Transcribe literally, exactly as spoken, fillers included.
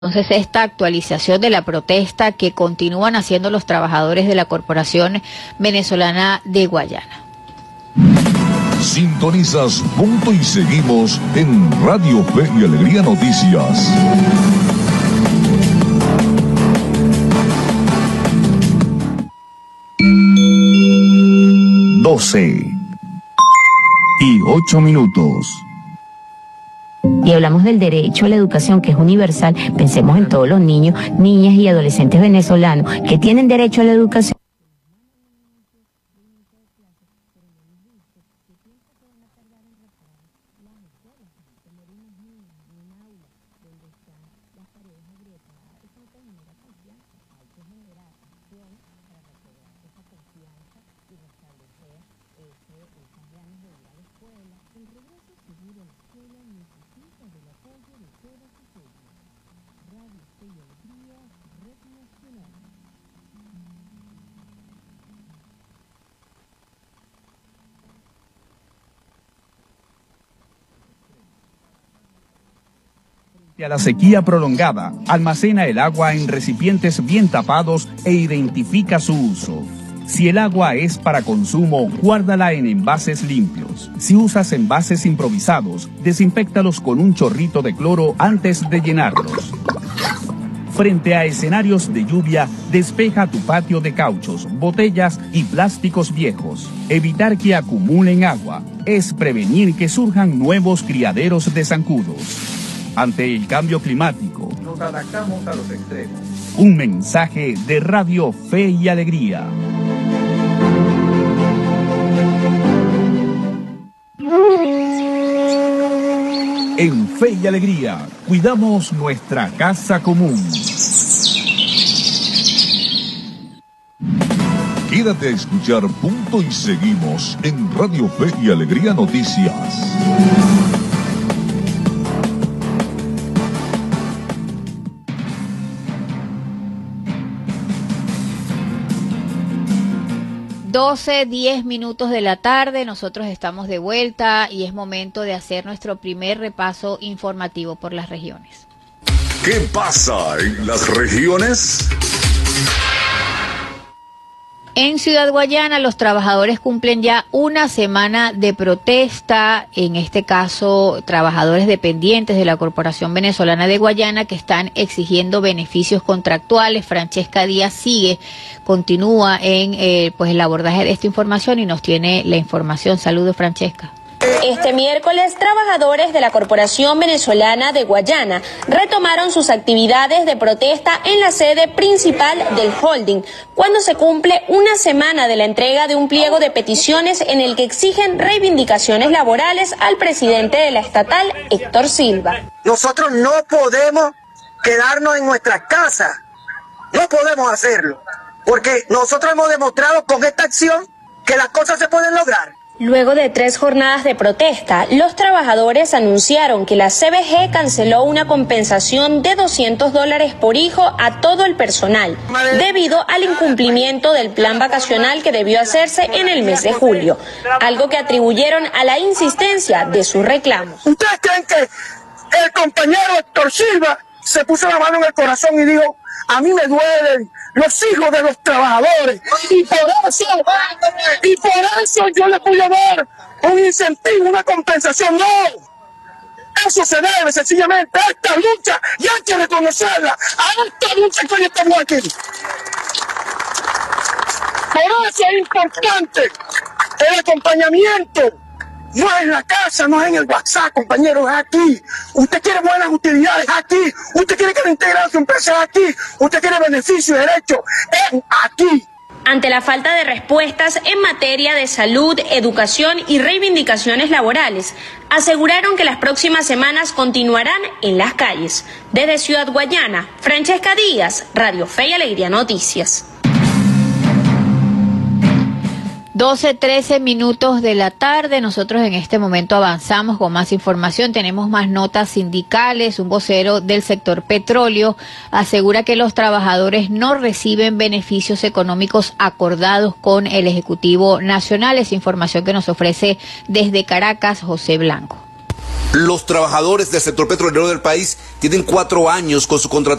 Entonces, esta actualización de la protesta que continúan haciendo los trabajadores de la Corporación Venezolana de Guayana. Sintonizas Punto y Seguimos en Radio Fe y Alegría Noticias. doce y ocho minutos. Y hablamos del derecho a la educación, que es universal. Pensemos en todos los niños, niñas y adolescentes venezolanos que tienen derecho a la educación. A la sequía prolongada, almacena el agua en recipientes bien tapados e identifica su uso. Si el agua es para consumo, guárdala en envases limpios. Si usas envases improvisados, desinféctalos con un chorrito de cloro antes de llenarlos. Frente a escenarios de lluvia, despeja tu patio de cauchos, botellas y plásticos viejos. Evitar que acumulen agua es prevenir que surjan nuevos criaderos de zancudos. Ante el cambio climático, nos adaptamos a los extremos. Un mensaje de Radio Fe y Alegría. En Fe y Alegría, cuidamos nuestra casa común. Quédate a escuchar Punto y Seguimos en Radio Fe y Alegría Noticias. doce, diez minutos de la tarde, nosotros estamos de vuelta y es momento de hacer nuestro primer repaso informativo por las regiones. ¿Qué pasa en las regiones? En Ciudad Guayana, los trabajadores cumplen ya una semana de protesta, en este caso, trabajadores dependientes de la Corporación Venezolana de Guayana que están exigiendo beneficios contractuales. Francesca Díaz sigue, continúa en eh, pues el abordaje de esta información y nos tiene la información. Saludos, Francesca. Este miércoles, trabajadores de la Corporación Venezolana de Guayana retomaron sus actividades de protesta en la sede principal del holding, cuando se cumple una semana de la entrega de un pliego de peticiones en el que exigen reivindicaciones laborales al presidente de la estatal, Héctor Silva. Nosotros no podemos quedarnos en nuestras casas, no podemos hacerlo, porque nosotros hemos demostrado con esta acción que las cosas se pueden lograr. Luego de tres jornadas de protesta, los trabajadores anunciaron que la C B G canceló una compensación de doscientos dólares por hijo a todo el personal, debido al incumplimiento del plan vacacional que debió hacerse en el mes de julio, algo que atribuyeron a la insistencia de sus reclamos. ¿Ustedes creen que el compañero Héctor Silva se puso la mano en el corazón y dijo: a mí me duelen los hijos de los trabajadores, y por eso, y por eso yo les voy a dar un incentivo, una compensación? No, eso se debe sencillamente a esta lucha, y hay que reconocerla, a esta lucha que hoy estamos aquí. Por eso es importante el acompañamiento. No es en la casa, no es en el WhatsApp, compañeros, es aquí. Usted quiere buenas utilidades, es aquí. Usted quiere que le integren a su empresa, es aquí. Usted quiere beneficios, derechos, es aquí. Ante la falta de respuestas en materia de salud, educación y reivindicaciones laborales, aseguraron que las próximas semanas continuarán en las calles. Desde Ciudad Guayana, Francesca Díaz, Radio Fe y Alegría Noticias. doce, trece minutos de la tarde, nosotros en este momento avanzamos con más información, tenemos más notas sindicales. Un vocero del sector petróleo asegura que los trabajadores no reciben beneficios económicos acordados con el Ejecutivo Nacional. Es información que nos ofrece desde Caracas José Blanco. Los trabajadores del sector petrolero del país tienen cuatro años con su contratación